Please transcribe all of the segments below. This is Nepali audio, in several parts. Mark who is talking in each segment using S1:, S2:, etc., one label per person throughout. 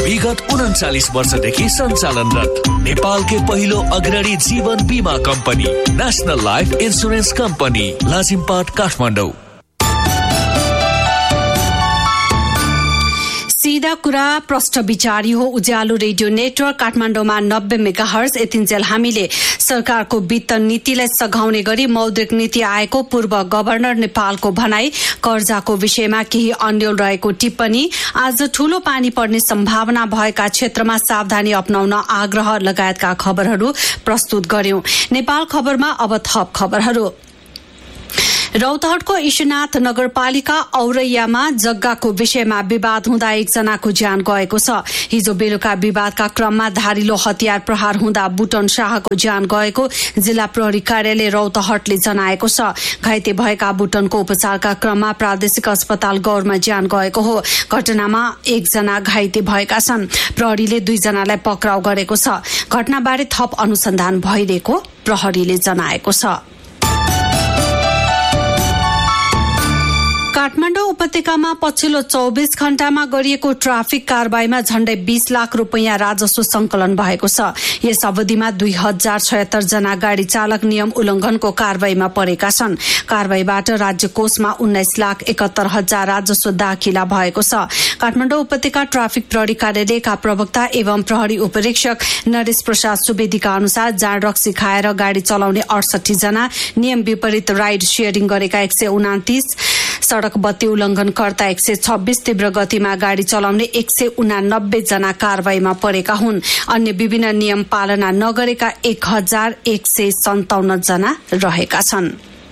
S1: विगत 39 वर्षदेखि सञ्चालनरत नेपालकै पहिलो अग्रणी जीवन बीमा company national life insurance company Lazimpat Kathmandu.
S2: सीधा कुरा प्रश्न विचारी हो। उज्यालो रेडियो नेटवर्क काठमाडौँमा 90 मेगाहर्ज यतिन्जेल हामीले सरकारको वित्त नीतिलाई सघाउने गरी मौद्रिक नीति आएको पूर्व गभर्नर नेपालको भनाई, कर्जाको विषयमा केही अन्यल रहेको टिप्पणी, आज ठूलो पानी पर्ने सम्भावना भएका क्षेत्रमा सावधानी अपनाउन आग्रह लगायतका खबरहरू प्रस्तुत गर्यौं। नेपाल खबरमा अब थप खबरहरू। रौतहटको ईशनाथ नगरपालिका औरैयामा जग्गाको विषयमा विवाद हुँदा एकजनाको ज्यान गएको छ। हिजो बेलुका विवादका क्रममा धारिलो हतियार प्रहार हुँदा बुटन शाहको ज्यान गएको जिल्ला प्रहरी कार्यालय रौतहटले जनाएको छ। घाइते भएका बुटनको उपचारका क्रममा प्रादेशिक अस्पताल गौरमा ज्यान गएको हो। घटनामा एकजना घाइते भएका छन्। प्रहरीले 2 जनालाई पक्राउ गरेको छ। घटनाबारे थप अनुसन्धान भइरहेको प्रहरीले जनाएको छ। काठमाडौँ उपत्यकामा पछिल्लो 24 घण्टामा गरिएको ट्राफिक कारबाहीमा झण्डै 20 लाख रुपैयाँ राजस्व संकलन भएको छ। यस अवधिमा 2076 जना गाड़ी चालक नियम उल्लंघनको कारबाहीमा परेका छन्। कारबाहीबाट राज्य कोषमा 19,71,000 राजस्व दाखिला भएको छ। काठमाडौँ उपत्यका ट्राफिक प्रहरी कार्यालयका प्रवक्ता एवं प्रहरी उपरीक्षक नरेश प्रसाद सुवेदीका अनुसार जाँड रक्सी खाएर गाड़ी चलाउने 68 जना, नियम विपरीत राइड शेयरिङ गरेका 129, सड़क बत्ती उल्लंघनकर्ता 126, तीव्र गतिमा गाड़ी चलाउने 189 जना कारबाहीमा परेका हुन्। अन्य विभिन्न नियम पालना नगरेका 1157 जना रहेका छन्।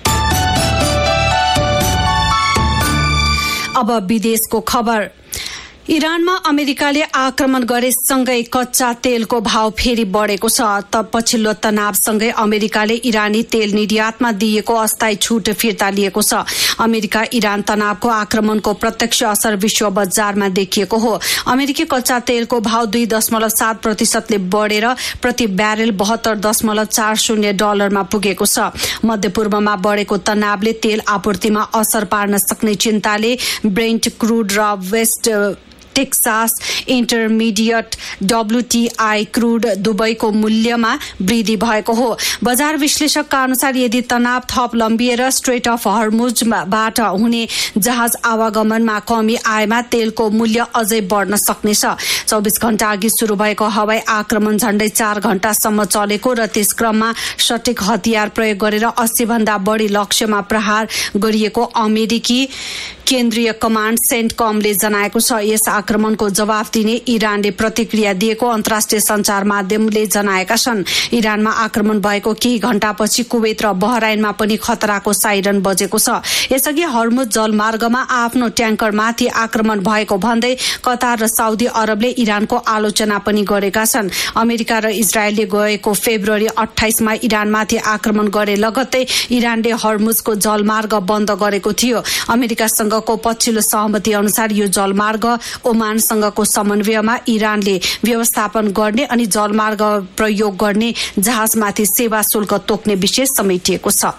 S2: अब विदेशको खबर। इरानमा अमेरिकाले आक्रमण गरेसँगै कच्चा तेलको भाव फेरि बढेको छ। पछिल्लो तनावसँगै अमेरिकाले इरानी तेल निर्यातमा दिएको अस्थायी छूट फिर्ता लिएको छ। अमेरिका इरान तनावको आक्रमणको प्रत्यक्ष असर विश्व बजारमा देखिएको हो। अमेरिकी कच्चा तेलको भाव 2.7% बढेर प्रति ब्यारेल $72.40 मा पुगेको छ। मध्यपूर्वमा बढेको तनावले तेल आपूर्तिमा असर पार्न सक्ने चिन्ताले ब्रेन्ट क्रूड र West Texas intermediate WTI crude दुबईको मूल्यमा वृद्धि भएको हो। बजार विश्लेषकका अनुसार यदि तनाव थप लम्बिएर स्ट्रेट अफ हर्मुजबाट हुने जहाज आवागमनमा कमी आएमा तेलको मूल्य अझै बढ्न सक्नेछ। 24 घण्टा अघि शुरू भएको हवाई आक्रमण झण्डै 4 घण्टासम्म चलेको र त्यस क्रममा सटिक हतियार प्रयोग गरेर 80 भन्दा बढी लक्ष्यमा प्रहार गरिएको अमेरिकी केन्द्रीय कमाण्ड सेन्टकमले जनाएको छ। यस आक्रमणको जवाफ दिने इरानले प्रतिक्रिया दिएको अन्तर्राष्ट्रिय सञ्चार माध्यमले जनाएका छन्। इरानमा आक्रमण भएको केही घण्टापछि कुवेत र बहराइनमा पनि खतराको साइरन बजेको छ। यसअघि हर्मुज जलमार्गमा आफ्नो ट्याङ्करमाथि आक्रमण भएको भन्दै कतार र साउदी अरबले इरानको आलोचना पनि गरेका छन्। अमेरिका र इजरायलले गएको फेब्रुअरी 28 मा इरानमाथि आक्रमण गरे लगत्तै इरानले हर्मुजको जलमार्ग बन्द गरेको थियो। अमेरिकासँग को पछिल्लो सहमति अनुसार यो जलमार्ग ओमानसँगको समन्वयमा इरानले व्यवस्थापन गर्ने अनि जलमार्ग प्रयोग गर्ने जहाजमाथि सेवा शुल्क तोक्ने विषय समेटिएको छ।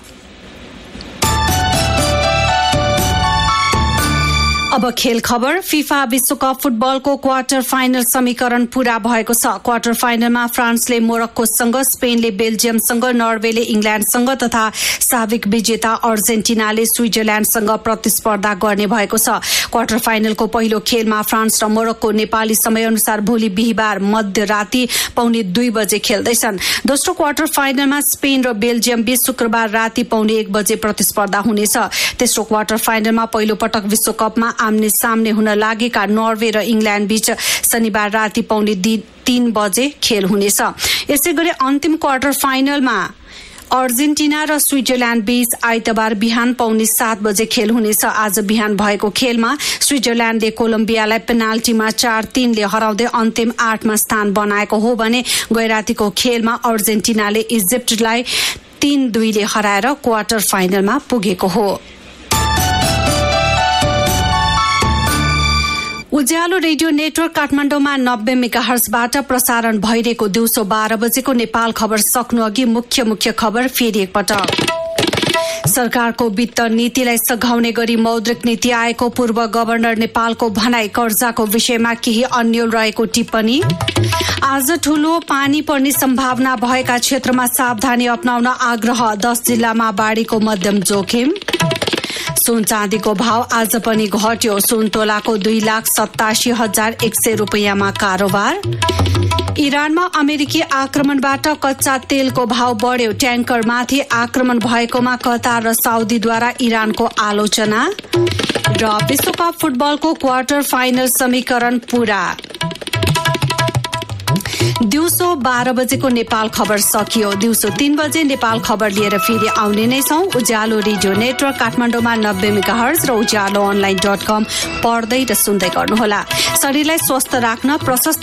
S2: अब खेल खबर। फिफा विश्वकप फुटबलको क्वार्टर फाइनल समीकरण पूरा भएको छ। क्वार्टर फाइनलमा फ्रान्सले मोरक्कोसँग, स्पेनले बेल्जियमसँग, नर्वेले इंग्ल्याण्डसँग तथा साबिक विजेता अर्जेन्टिनाले स्विजरल्याण्डसँग प्रतिस्पर्धा गर्ने भएको छ। क्वार्टर फाइनलको पहिलो खेलमा फ्रान्स र मोरक्को नेपाली समयअनुसार भोलि बिहिबार मध्यराति 2:45 बजे खेल्दैछन्। दोस्रो क्वार्टर फाइनलमा स्पेन र बेल्जियम बीच शुक्रबार राति 1:45 बजे प्रतिस्पर्धा हुनेछ। तेस्रो क्वार्टर फाइनलमा पहिलो पटक विश्वकपमा आम्ने सामने हुन लागेका नर्वे र इंग्ल्याण्ड बीच शनिबार राति 2:45 बजे खेल हुनेछ। यसैगरी अन्तिम क्वार्टर फाइनलमा अर्जेन्टिना र स्विजरल्याण्ड बीच आइतबार बिहान 7:45 बजे खेल हुनेछ। आज बिहान भएको खेलमा स्विजरल्याण्डले कोलम्बियालाई पेनाल्टीमा 4-3 ले हराउँदै अन्तिम 8 मा स्थान बनाएको हो भने गैरातीको खेलमा अर्जेन्टिनाले इजिप्टलाई 3-2 ले हराएर क्वार्टर फाइनलमा पुगेको हो। उज्यालो रेडियो नेटवर्क काठमाडौँमा 90 मेगाहर्जबाट प्रसारण भइरहेको दिउँसो 12 बजेको नेपाल खबर सक्नु अघि मुख्य खबर फेरि एकपटक। सरकारको वित्त नीतिलाई सघाउने गरी मौद्रिक नीति आएको पूर्व गभर्नर नेपालको भनाई। कर्जाको विषयमा केही अन्यल रहेको टिप्पणी। आज ठूलो पानी पर्ने सम्भावना भएका क्षेत्रमा सावधानी अपनाउन आग्रह। 10 जिल्लामा बाढीको मध्यम जोखिम। सुन चाँदीको भाव आज पनि घट्यो। सुन तोलाको 2,87,100 रुपियाँमा कारोबार। इरानमा अमेरिकी आक्रमणबाट कच्चा तेलको भाव बढ्यो। ट्याङ्करमाथि आक्रमण भएकोमा कतार र साउदीद्वारा इरानको आलोचना। र विश्वकप फुटबलको क्वार्टर फाइनल समीकरण पूरा। दिउँसो 12 बजेको नेपाल खबर सकियो। दिउँसो 3 बजे नेपाल खबर लिएर फेरि आउने नै छौं। उज्यालो रेडियो नेटवर्क काठमाडौँमा 90 मेगाहर्ज र उज्यालो online.com पढ्दै र सुन्दै गर्नुहोला। शरीरलाई स्वस्थ राख्न प्रशस्त